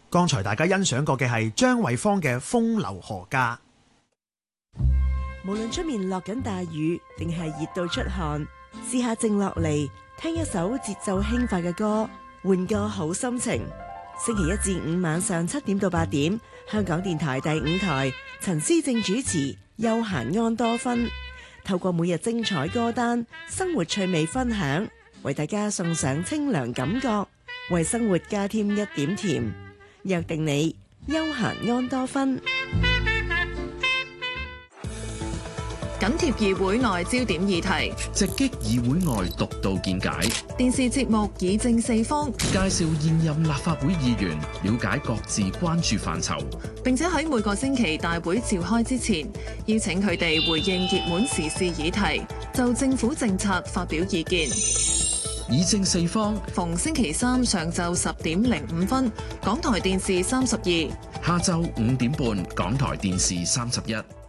剛才大家欣賞過嘅係張惠芳嘅《風流何家》。 無論出面落緊大雨，定係熱到出汗，試下靜落嚟，聽一首節奏輕快嘅歌，換個好心情。星期一至五晚上7點到8點，香港電台第5台，陳思正主持，休閒安多芬。透過每日精彩歌單、生活趣味分享，為大家送上清涼感覺，為生活加添一點甜。約定你，休閒安多芬。 緊貼議會內焦點議題， 直擊議會外獨到見解。 電視節目議政四方， 介紹現任立法會議員，了解各自關注範疇。 並且喺每個星期大會召開之前，邀請佢哋回應熱門時事議題，就政府政策發表意見。 議政四方， 逢星期三上晝10點05分，港台電視32； 下晝5點半，港台電視31。